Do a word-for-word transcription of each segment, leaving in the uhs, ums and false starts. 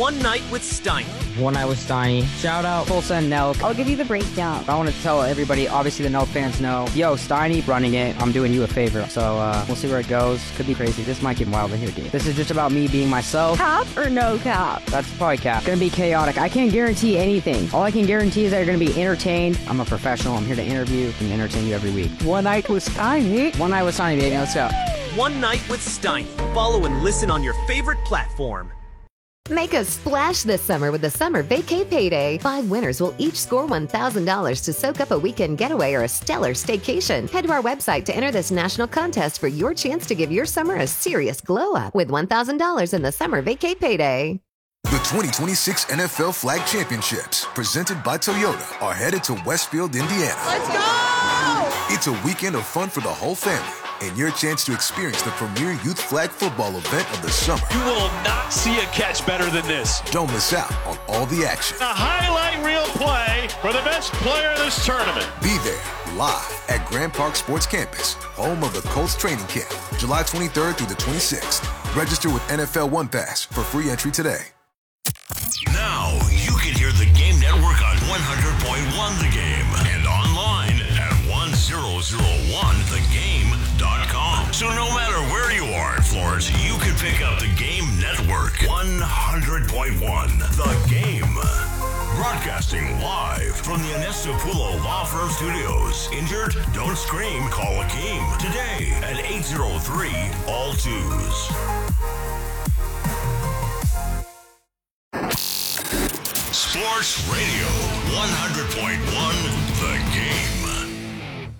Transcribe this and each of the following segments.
One Night with Steiny. One Night with Steiny. Shout out Tulsa and Nelk. I'll give you the breakdown. I want to tell everybody, obviously the Nelk fans know, yo, Steiny running it, I'm doing you a favor. So uh, we'll see where it goes. Could be crazy. This might get wild in here, dude. This is just about me being myself. Cap or no cap? That's probably cap. Gonna be chaotic. I can't guarantee anything. All I can guarantee is that you're gonna be entertained. I'm a professional. I'm here to interview and entertain you every week. One Night with Steiny. One Night with Steiny, baby. Let's go. One Night with Steiny. Follow and listen on your favorite platform. Make a splash this summer with the Summer Vacay Payday. Five winners will each score one thousand dollars to soak up a weekend getaway or a stellar staycation. Head to our website to enter this national contest for your chance to give your summer a serious glow up with one thousand dollars in the Summer Vacay Payday. The twenty twenty-six N F L Flag Championships, presented by Toyota, are headed to Westfield, Indiana. Let's go! It's a weekend of fun for the whole family, and your chance to experience the premier youth flag football event of the summer. You will not see a catch better than this. Don't miss out on all the action. A highlight reel play for the best player of this tournament. Be there, live at Grand Park Sports Campus, home of the Colts training camp, July twenty-third through the twenty-sixth. Register with N F L One Pass for free entry today. Now you can hear the Game Network on one hundred point one The Game and online at one thousand one the game dot com. So no matter where you are in Florence, you can pick up the Game Network. one hundred point one The Game. Broadcasting live from the Anestipulo Law Firm Studios. Injured? Don't scream. Call a game today at eight oh three all twos. Sports Radio, one hundred point one The Game.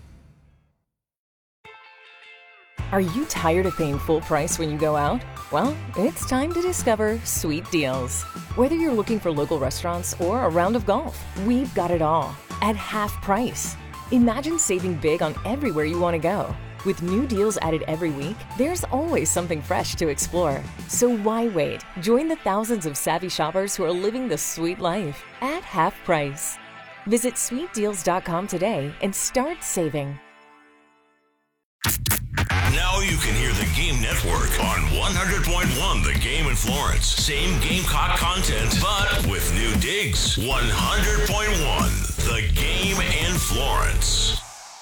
Are you tired of paying full price when you go out? Well, it's time to discover Sweet Deals. Whether you're looking for local restaurants or a round of golf, we've got it all at half price. Imagine saving big on everywhere you want to go. With new deals added every week, there's always something fresh to explore. So why wait? Join the thousands of savvy shoppers who are living the sweet life at half price. Visit sweet deals dot com today and start saving. Now you can hear the Game Network on one hundred point one The Game in Florence. Same Gamecock content, but with new digs. one hundred point one The Game in Florence.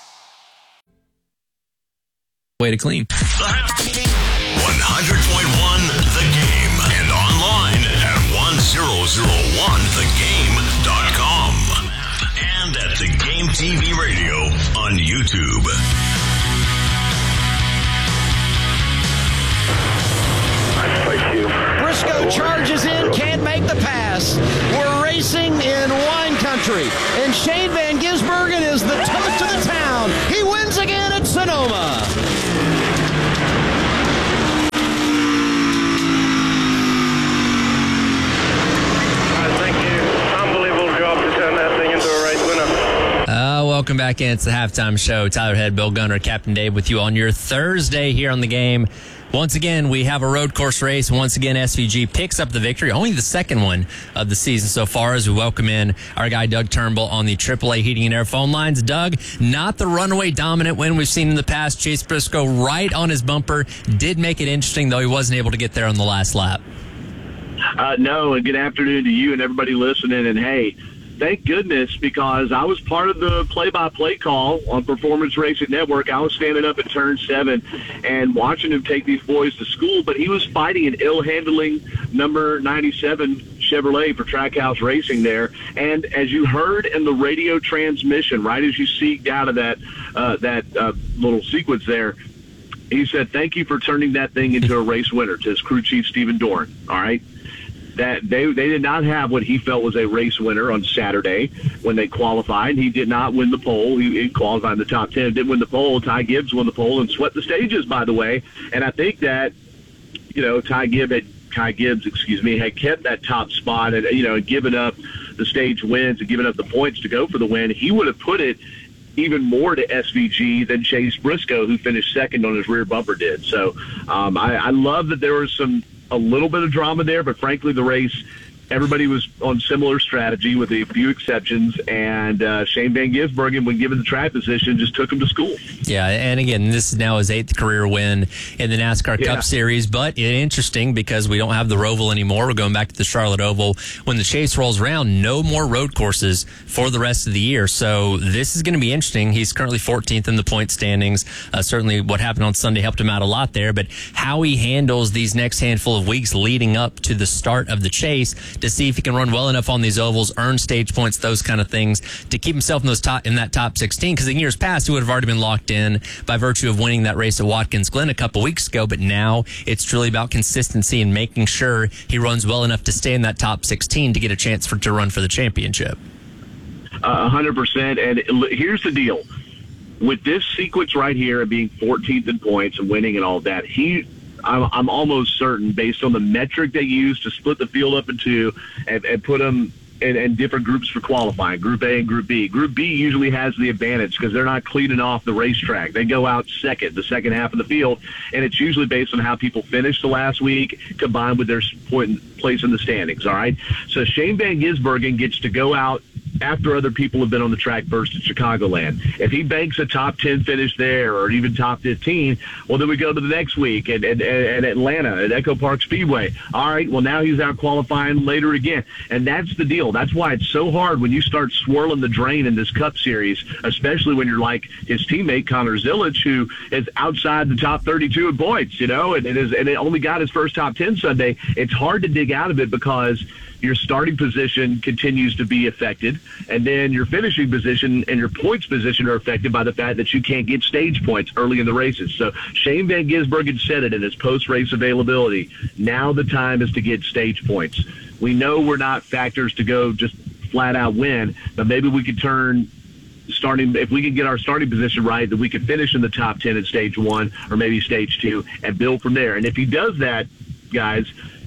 Way to clean. one hundred point one The Game and online at one thousand one the game dot com and at the Game T V Radio on YouTube. Briscoe charges in, can't make the pass. We're racing in wine country, and Shane Van Gisbergen is the toast of the town. He wins again at Sonoma. Uh, welcome back in. It's the halftime show. Tyler Head, Bill Gunner, Captain Dave with you on your Thursday here on The Game. Once again, we have a road course race. Once again, S V G picks up the victory. Only the second one of the season so far as we welcome in our guy Doug Turnbull on the triple A Heating and Air phone lines. Doug, not the runaway dominant win we've seen in the past. Chase Briscoe right on his bumper. Did make it interesting, though he wasn't able to get there on the last lap. Uh, no, and good afternoon to you and everybody listening. And, hey, thank goodness, because I was part of the play-by-play call on Performance Racing Network. I was standing up at turn seven and watching him take these boys to school, but he was fighting an ill-handling number ninety-seven Chevrolet for Trackhouse Racing there. And as you heard in the radio transmission, right as you seeked out of that uh, that uh, little sequence there, he said, thank you for turning that thing into a race winner, to his crew chief, Stephen Dorn, all right? That they they did not have what he felt was a race winner on Saturday when they qualified. He did not win the pole. He, he qualified in the top ten, didn't win the pole. Ty Gibbs won the pole and swept the stages, by the way. And I think that, you know, Ty Gibbs had, Ty Gibbs, excuse me, had kept that top spot and, you know, and given up the stage wins and given up the points to go for the win, he would have put it even more to S V G than Chase Briscoe, who finished second on his rear bumper, did. So um, I, I love that there was some a little bit of drama there, but frankly, the race everybody was on similar strategy with a few exceptions, and uh, Shane Van Gisbergen, when given the track position, just took him to school. Yeah, and again, this is now his eighth career win in the NASCAR Yeah. Cup Series, but it's interesting because we don't have the Roval anymore. We're going back to the Charlotte Oval. When the Chase rolls around, no more road courses for the rest of the year. So this is going to be interesting. He's currently fourteenth in the point standings. Uh, certainly what happened on Sunday helped him out a lot there, but how he handles these next handful of weeks leading up to the start of the Chase to see if he can run well enough on these ovals, earn stage points, those kind of things, to keep himself in those top in that top sixteen. Because in years past, he would have already been locked in by virtue of winning that race at Watkins Glen a couple weeks ago. But now it's truly about consistency and making sure he runs well enough to stay in that top sixteen to get a chance for to run for the championship. A hundred percent. And l- here's the deal: with this sequence right here of being fourteenth in points and winning and all that, he. I'm, I'm almost certain, based on the metric they use to split the field up in two and, and put them in, in different groups for qualifying, Group A and Group B. Group B usually has the advantage because they're not cleaning off the racetrack. They go out second, the second half of the field, and it's usually based on how people finished the last week combined with their point, place in the standings, all right? So Shane Van Gisbergen gets to go out after other people have been on the track first at Chicagoland. If he banks a top ten finish there or even top fifteen, well, then we go to the next week at, at, at Atlanta at Echo Park Speedway. All right, well, now he's out qualifying later again. And that's the deal. That's why it's so hard when you start swirling the drain in this Cup Series, especially when you're like his teammate Connor Zilic, who is outside the top thirty-two in points, you know, and it, is, and it only got his first top ten Sunday. It's hard to dig out of it because your starting position continues to be affected, and then your finishing position and your points position are affected by the fact that you can't get stage points early in the races. So Shane Van Gisbergen said it in his post-race availability. Now the time is to get stage points. We know we're not factors to go just flat-out win, but maybe we could turn starting, if we can get our starting position right, that we could finish in the top ten at stage one or maybe stage two and build from there. And if he does that, guys,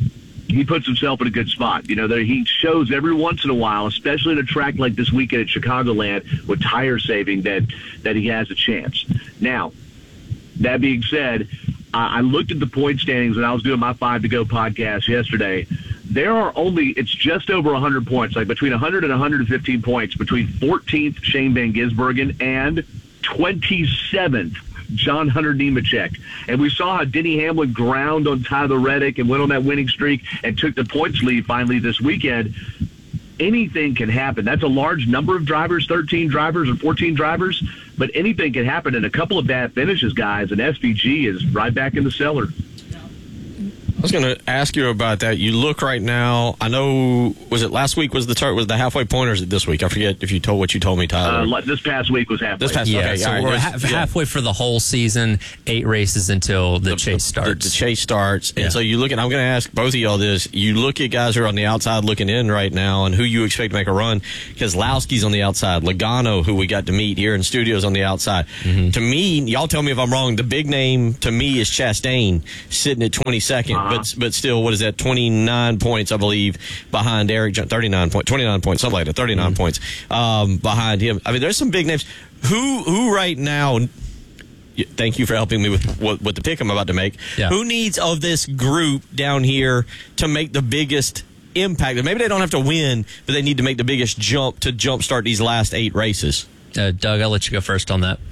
he puts himself in a good spot. You know, there, he shows every once in a while, especially at a track like this weekend at Chicagoland with tire saving, that, that he has a chance. Now, that being said, I, I looked at the point standings when I was doing my Five to Go podcast yesterday. There are only, it's just over one hundred points, like between one hundred and one hundred fifteen points between fourteenth Shane Van Gisbergen and twenty-seventh John Hunter Nemechek. And we saw how Denny Hamlin ground on Tyler Reddick and went on that winning streak and took the points lead finally this weekend. Anything can happen. That's a large number of drivers, thirteen drivers or fourteen drivers, but anything can happen. And a couple of bad finishes, guys, and S V G is right back in the cellar. I was going to ask you about that. You look right now, I know, was it last week was the tar- was the halfway point, or is it this week? I forget if you told what you told me, Tyler. Uh, this past week was halfway. This past, yeah, okay, so all right, we're yes, half, yeah. halfway for the whole season, eight races until the, the chase starts. The, the chase starts. Yeah. And so you look at, I'm going to ask both of y'all this. You look at guys who are on the outside looking in right now and who you expect to make a run. Keselowski's on the outside. Logano, who we got to meet here in studios, on the outside. Mm-hmm. To me, y'all tell me if I'm wrong, the big name to me is Chastain sitting at twenty-second, uh-huh. but but still, what is that, twenty-nine points, I believe, behind Eric, thirty-nine points, twenty-nine points, something like that, thirty-nine mm-hmm. points um, behind him. I mean, there's some big names. Who who right now, thank you for helping me with what, with the pick I'm about to make, yeah. who needs of this group down here to make the biggest impact? Maybe they don't have to win, but they need to make the biggest jump to jumpstart these last eight races. Uh, Doug, I'll let you go first on that.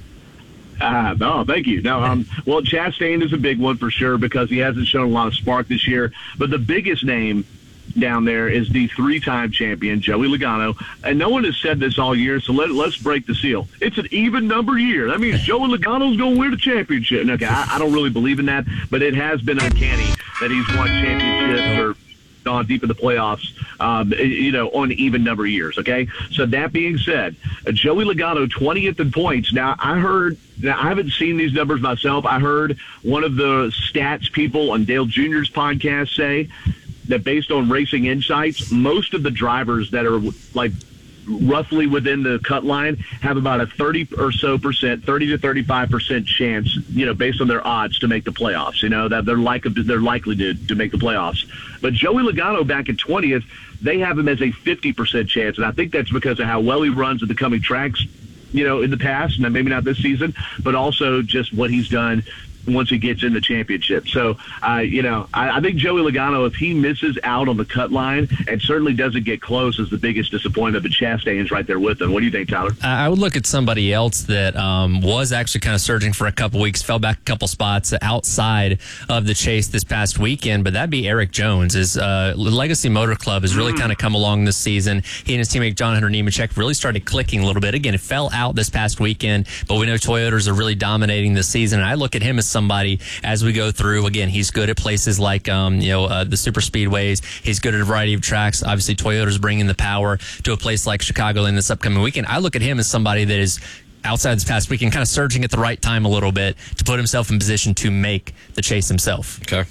Uh, no, thank you. No, um, well, Chastain is a big one for sure because he hasn't shown a lot of spark this year. But the biggest name down there is the three-time champion, Joey Logano. And no one has said this all year, so let, let's break the seal. It's an even number year. That means Joey Logano's going to win the championship. And okay, I, I don't really believe in that, but it has been uncanny that he's won championships or gone deep in the playoffs, um, you know, on even number of years, okay? So that being said, Joey Logano, twentieth in points. Now, I heard, now I haven't seen these numbers myself. I heard one of the stats people on Dale Junior's podcast say that based on Racing Insights, most of the drivers that are, like, roughly within the cut line have about a thirty or so percent, thirty to thirty-five percent chance, you know, based on their odds to make the playoffs, you know, that they're like, they're likely to, to make the playoffs. But Joey Logano back at twentieth, they have him as a fifty percent chance. And I think that's because of how well he runs at the coming tracks, you know, in the past, and maybe not this season, but also just what he's done once he gets in the championship. So, uh, you know, I, I think Joey Logano, if he misses out on the cut line and certainly doesn't get close, is the biggest disappointment, but Chastain's right there with him. What do you think, Tyler? I would look at somebody else that um, was actually kind of surging for a couple weeks, fell back a couple spots outside of the chase this past weekend, but that'd be Eric Jones. His uh, Legacy Motor Club has really mm. kind of come along this season. He and his teammate John Hunter Nemechek really started clicking a little bit. Again, it fell out this past weekend, but we know Toyotas are really dominating this season, and I look at him as somebody as we go through. Again, he's good at places like um, you know uh, the super speedways. He's good at a variety of tracks. Obviously, Toyota's bringing the power to a place like Chicago in this upcoming weekend. I look at him as somebody that is outside this past weekend, kind of surging at the right time a little bit to put himself in position to make the chase himself. Okay.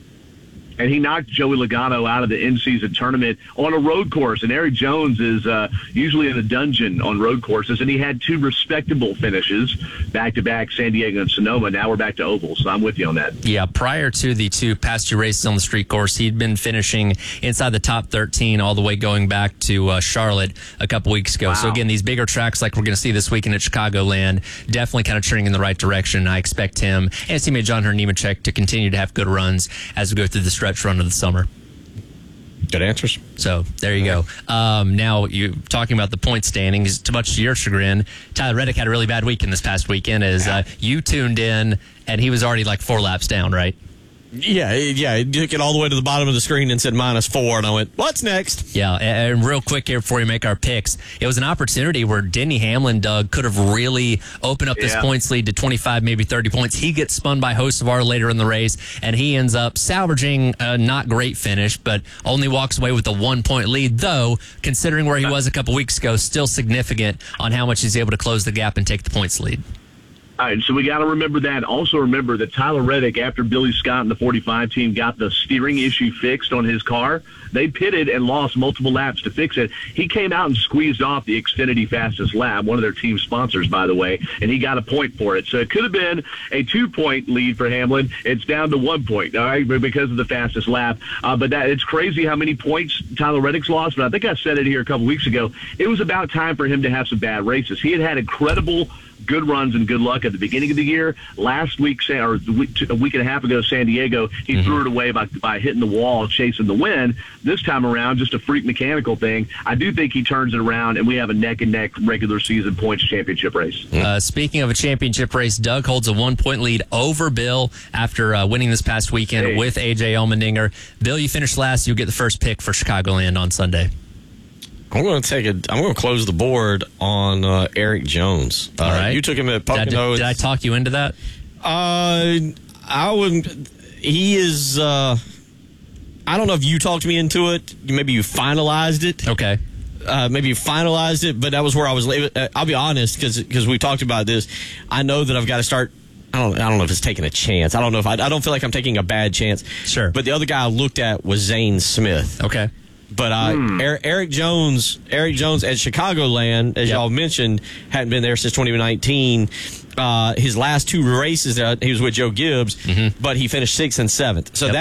And he knocked Joey Logano out of the in-season tournament on a road course. And Eric Jones is uh, usually in a dungeon on road courses, and he had two respectable finishes, back-to-back, San Diego and Sonoma. Now we're back to ovals, so I'm with you on that. Yeah, prior to the two past two races on the street course, he'd been finishing inside the top thirteen all the way going back to uh, Charlotte a couple weeks ago. Wow. So, again, these bigger tracks like we're going to see this weekend at Chicagoland, definitely kind of trending in the right direction. I expect him and his teammate John Hunter Nemechek to continue to have good runs as we go through the stretch run of the summer. Good answers. So there you go. Um, now you talking about the point standings. To much to your chagrin, Tyler Reddick had a really bad weekend this past weekend. As uh, you tuned in, and he was already like four laps down, right? Yeah, yeah. He took it all the way to the bottom of the screen and said minus four, and I went, what's next? Yeah, and, and real quick here before we make our picks, it was an opportunity where Denny Hamlin, Doug, could have really opened up this yeah. points lead to twenty-five, maybe thirty points. He gets spun by Hocevar later in the race, and he ends up salvaging a not great finish, but only walks away with a one-point lead, though, considering where he was a couple weeks ago, still significant on how much he's able to close the gap and take the points lead. All right, so we got to remember that. Also remember that Tyler Reddick, after Billy Scott and the forty-five team got the steering issue fixed on his car, they pitted and lost multiple laps to fix it. He came out and squeezed off the Xfinity fastest lap, one of their team sponsors, by the way, and he got a point for it. So it could have been a two-point lead for Hamlin. It's down to one point, all right, because of the fastest lap. Uh, but that it's crazy how many points Tyler Reddick's lost. But I think I said it here a couple weeks ago. It was about time for him to have some bad races. He had had incredible good runs and good luck at the beginning of the year. Last week, or a week and a half ago, San Diego, he mm-hmm. threw it away by, by hitting the wall, chasing the win. This time around, just a freak mechanical thing. I do think he turns it around, and we have a neck-and-neck regular season points championship race. Uh, speaking of a championship race, Doug holds a one-point lead over Bill after uh, winning this past weekend hey. with A J Allmendinger. Bill, you finished last. You'll get the first pick for Chicagoland on Sunday. I'm going to take a. I'm going to close the board on uh, Eric Jones. Uh, All right, you took him at Pocono. Did I, did, did I talk you into that? Uh, I wouldn't. He is. Uh, I don't know if you talked me into it. Maybe you finalized it. Okay. Uh, maybe you finalized it, but that was where I was. Uh, I'll be honest, because because we talked about this. I know that I've got to start. I don't. I don't know if it's taking a chance. I don't know if I. I don't feel like I'm taking a bad chance. Sure. But the other guy I looked at was Zane Smith. Okay. But uh, hmm. Eric, Eric Jones, Eric Jones at Chicagoland, as yep. y'all mentioned, hadn't been there since twenty nineteen. Uh, his last two races, uh, he was with Joe Gibbs, mm-hmm. but he finished sixth and seventh. So yep. that.